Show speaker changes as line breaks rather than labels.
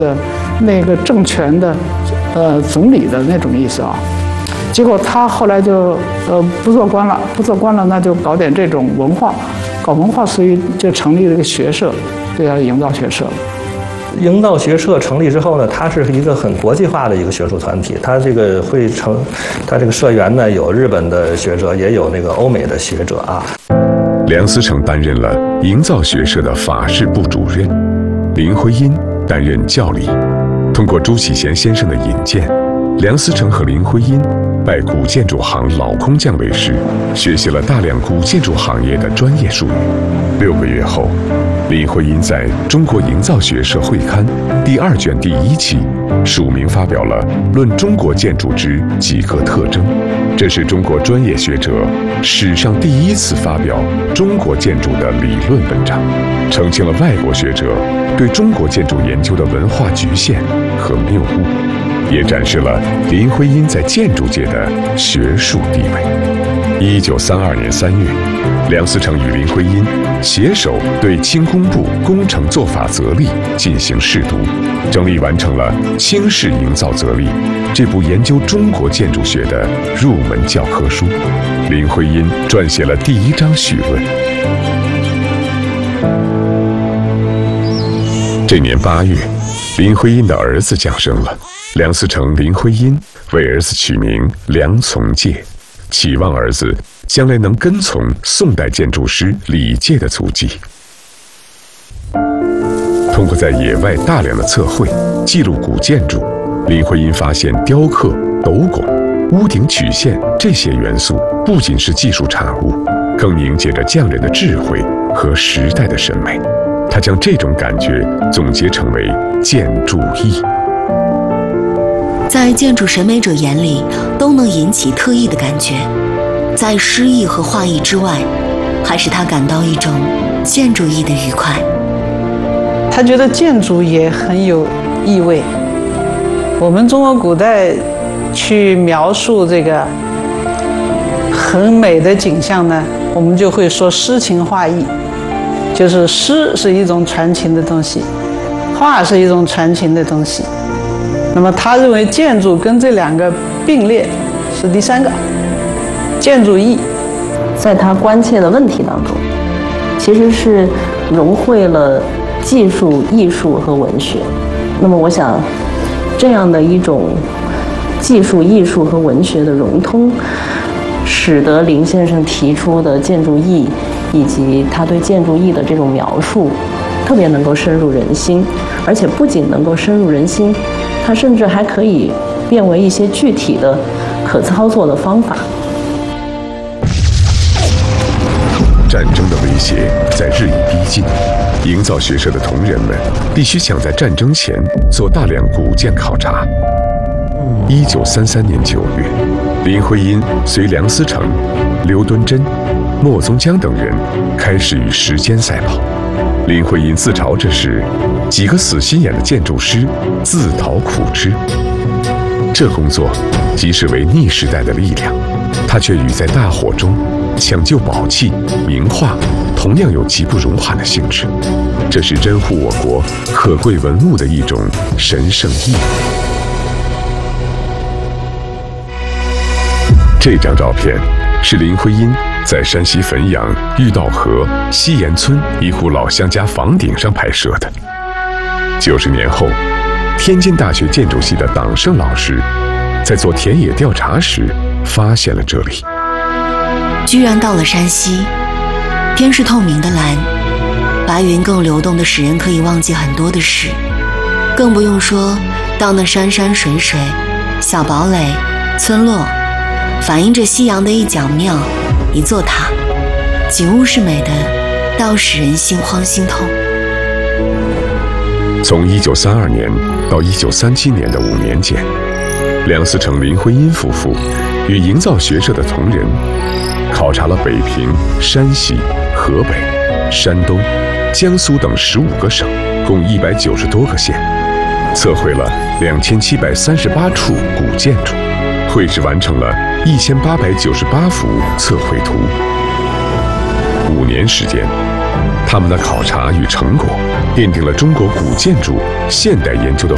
那个政权的总理的那种意思啊。结果他后来就不做官了，那就搞点这种文化，搞文化，所以就成立了一个学社，就叫营造学社。
营造学社成立之后呢，它是一个很国际化的一个学术团体。它这个它这个社员呢，有日本的学者，也有那个欧美的学者啊。
梁思成担任了营造学社的法制部主任，林徽因担任教理。通过朱启贤先生的引荐，梁思成和林徽因拜古建筑行老工匠为师，学习了大量古建筑行业的专业术语。6个月后，林徽因在《中国营造学社会刊》第2卷第1期署名发表了《论中国建筑之几个特征》，这是中国专业学者史上第1次发表中国建筑的理论文章，澄清了外国学者对中国建筑研究的文化局限和谬误，也展示了林徽因在建筑界的学术地位。1932年3月，梁思成与林徽因携手对清工部工程做法则例进行试读，整理完成了《清式营造则例》这部研究中国建筑学的入门教科书。林徽因撰写了第1章序论。这年8月，林徽因的儿子降生了，梁思成、林徽因为儿子取名梁从诫，期望儿子将来能跟从宋代建筑师李诫的足迹。通过在野外大量的测绘记录古建筑，林徽因发现雕刻、斗拱、屋顶曲线这些元素不仅是技术产物，更凝结着匠人的智慧和时代的审美。他将这种感觉总结成为建筑艺。
在建筑审美者眼里，都能引起特异的感觉，在诗意和画意之外，还使他感到一种建筑艺的愉快。
他觉得建筑也很有意味。我们中国古代去描述这个很美的景象呢，我们就会说诗情画意，就是诗是一种传情的东西，画是一种传情的东西。那么他认为建筑跟这2个并列是第3个，建筑艺。
在他关切的问题当中，其实是融汇了技术、艺术和文学。那么我想，这样的一种技术、艺术和文学的融通，使得林先生提出的建筑艺以及他对建筑艺的这种描述，特别能够深入人心。而且不仅能够深入人心，它甚至还可以变为一些具体的可操作的方法。
战争的威胁在日益逼近，营造学社的同仁们必须想在战争前做大量古建考察。1933年9月，林徽因随梁思成、刘敦桢、莫宗江等人开始与时间赛跑。林徽因自嘲这是几个死心眼的建筑师自讨苦吃。这工作即使为逆时代的力量，他却与在大火中抢救宝器、名画同样有极不容缓的性质。这是珍护我国可贵文物的一种神圣义务。这张照片是林徽因在山西汾阳玉道河西岩村一户老乡家房顶上拍摄的。90年后，天津大学建筑系的党胜老师在做田野调查时发现了这里。
居然到了山西，天是透明的蓝，白云更流动的使人可以忘记很多的事，更不用说到那山山水水、小堡垒、村落，反映着西洋的一角庙、一座塔，景物是美的到使人心慌心痛。
从1932年到1937年的5年间，梁思成、林徽因夫妇与营造学社的同仁考察了北平、山西、河北、山东、江苏等15个省，共190多个县，测绘了2738处古建筑，绘制完成了1898幅测绘图。5年时间，他们的考察与成果奠定了中国古建筑现代研究的